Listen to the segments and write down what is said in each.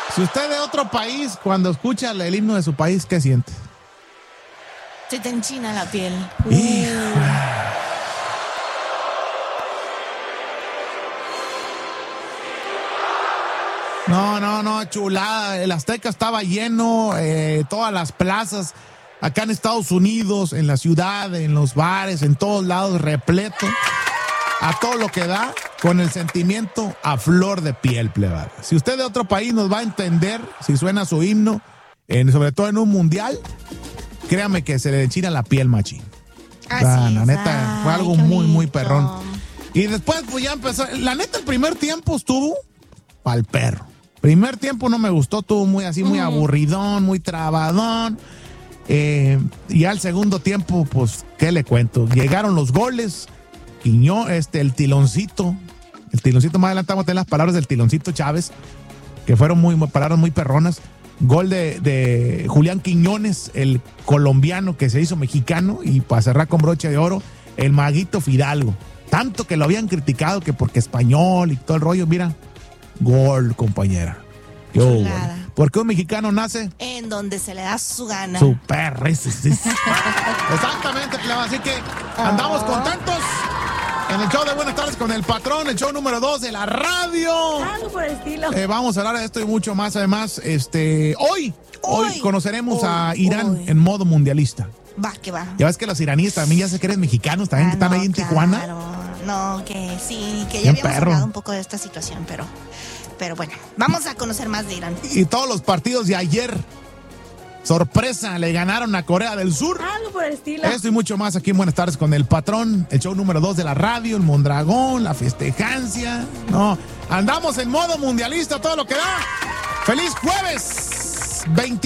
Si usted es de otro país, cuando escucha el himno de su país, ¿qué siente? Se te enchina la piel. No, chulada. El Azteca estaba lleno, todas las plazas, acá en Estados Unidos, en la ciudad, en los bares, en todos lados, repleto, a todo lo que da, con el sentimiento a flor de piel, plebada. Si usted de otro país nos va a entender, si suena su himno, sobre todo en un mundial, créame que se le enchina la piel, machín. La neta, fue algo muy perrón. Y después, pues ya empezó. La neta, el primer tiempo estuvo pa'l perro. Primer tiempo no me gustó, estuvo muy así, muy aburridón, muy trabadón. Y al segundo tiempo, pues, ¿qué le cuento? Llegaron los goles, el tiloncito. El tiloncito, más adelante vamos a tener las palabras del tiloncito Chávez, que fueron palabras muy perronas. Gol de Julián Quiñones, el colombiano que se hizo mexicano, y para cerrar con broche de oro, el maguito Fidalgo. Tanto que lo habían criticado que porque español y todo el rollo, mira, gol, compañera. ¿Por qué un mexicano nace? En donde se le da su gana. Super. Exactamente, claro. Así que andamos contentos en el show de Buenas Tardes con el Patrón, el show número 2 de la radio. Algo por el estilo. Vamos a hablar de esto y mucho más. Además, hoy conoceremos a Irán en modo mundialista. Va, que va. Ya ves que los iraníes también ya se creen mexicanos, también que están ahí en Tijuana. No, que sí, que ya habíamos hablado un poco de esta situación, pero bueno, vamos a conocer más de Irán. Y todos los partidos de ayer, sorpresa, le ganaron a Corea del Sur. Algo por el estilo. Esto y mucho más aquí en Buenas Tardes con el Patrón, el show número 2 de la radio, el Mondragón, la festejancia. No, andamos en modo mundialista, todo lo que da. ¡Feliz jueves!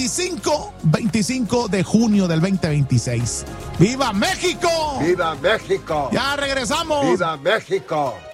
25 de junio del 2026. ¡Viva México! ¡Viva México! ¡Ya regresamos! ¡Viva México!